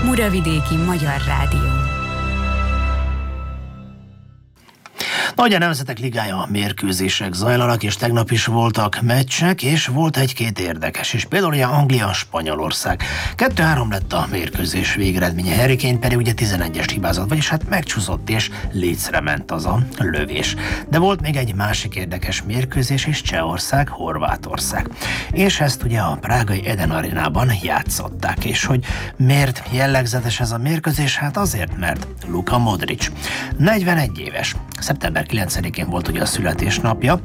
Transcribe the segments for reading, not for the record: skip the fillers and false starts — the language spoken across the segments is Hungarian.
Muravidéki Magyar Rádió. Nagy a Nemzetek Ligája mérkőzések zajlanak, és tegnap is voltak meccsek, és volt egy-két érdekes is. Például ugye Anglia-Spanyolország. 2-3 lett a mérkőzés végeredménye. Harry Kane pedig ugye 11-est hibázott, vagyis hát megcsúszott, és lécre ment az a lövés. De volt még egy másik érdekes mérkőzés is, Csehország, Horvátország. És ezt ugye a prágai Eden Arénában játszották. És hogy miért jellegzetes ez a mérkőzés? Hát azért, mert Luka Modric 41 éves. Szeptember 9-én volt ugye a születésnapja.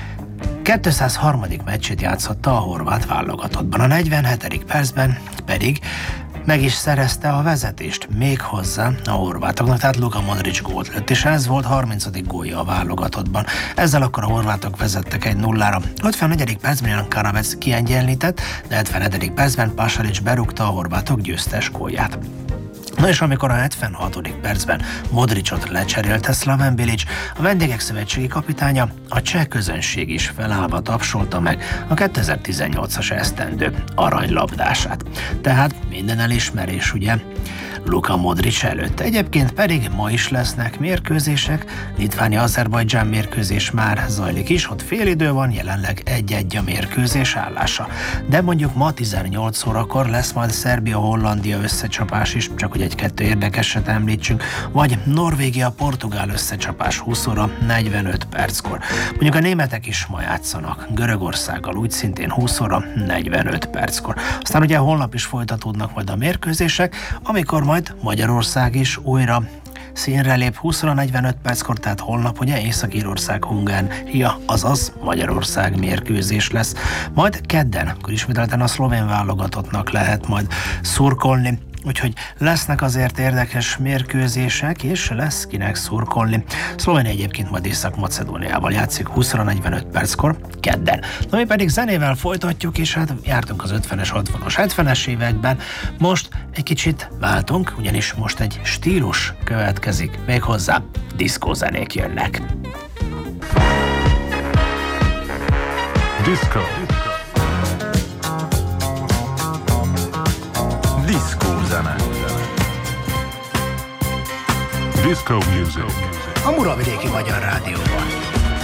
203. meccsét játszotta a horvát válogatottban. A 47. percben pedig meg is szerezte a vezetést még hozzá a horvátoknak, tehát Luka Modric gólt lőtt, és ez volt 30. gólja a válogatottban. Ezzel akkor a horvátok vezettek 1-0-ra. 54. percben Jan Karavec kiegyenlített, de 77. percben Pasalic berúgta a horvátok győztes gólját. Na és amikor a 76. percben Modricot lecserélte Slaven Bilic, a vendégek szövetségi kapitánya, a cseh közönség is felállva tapsolta meg a 2018-as esztendő aranylabdását. Tehát minden elismerés, ugye, Luka Modric előtt. Egyébként pedig ma is lesznek mérkőzések, Litvánia-Azerbajdzsán mérkőzés már zajlik is, ott félidő van, jelenleg 1-1 a mérkőzés állása. De mondjuk ma 18 órakor lesz majd Szerbia-Hollandia összecsapás is, csak hogy egy-kettő érdekeset említsünk, vagy Norvégia-Portugál összecsapás 20 óra 45 perckor. Mondjuk a németek is ma játszanak Görögországgal, úgy szintén 20 óra 45 perckor. Aztán ugye holnap is folytatódnak majd a mérkőzések, amikor majd Magyarország is újra színre lép 20 óra 45 perckor, tehát holnap ugye Észak-Írország, Hungária, azaz Magyarország mérkőzés lesz. Majd kedden, akkor ismételten a szlovén válogatottnak lehet majd szurkolni. Úgyhogy lesznek azért érdekes mérkőzések, és lesz kinek szurkolni. Szlovénia egyébként majd Észak-Macedóniával játszik 20 óra 45 perckor kedden. Na, mi pedig zenével folytatjuk, és hát jártunk az 50-es, 60-as, 70-es években. Most egy kicsit váltunk, ugyanis most egy stílus következik, méghozzá diszkózenék jönnek. Disco. Diszkózene. Disco music. A Muravidéki Magyar Rádióban.